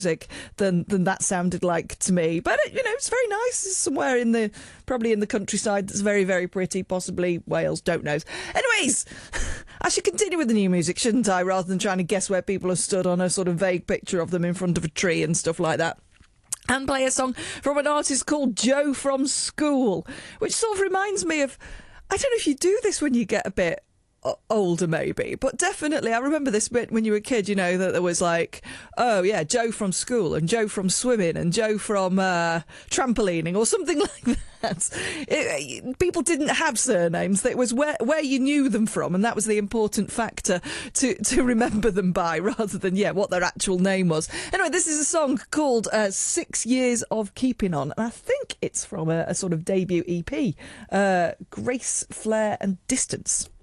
than that sounded like to me. But it's very nice. It's somewhere probably in the countryside that's very, very pretty, possibly Wales, don't know. Anyways, I should continue with the new music, shouldn't I, rather than trying to guess where people are stood on a sort of vague picture of them in front of a tree and stuff like that. And play a song from an artist called Joe from School, which sort of reminds me of, I don't know if you do this when you get a bit older maybe, but definitely I remember this bit when you were a kid, that there was like, oh yeah, Joe from school and Joe from swimming and Joe from trampolining or something like that. People didn't have surnames. It was where you knew them from, and that was the important factor to remember them by, rather than what their actual name was. Anyway, this is a song called 6 Years of Keeping On, and I think it's from a sort of debut EP, Grace, Flair and Distance.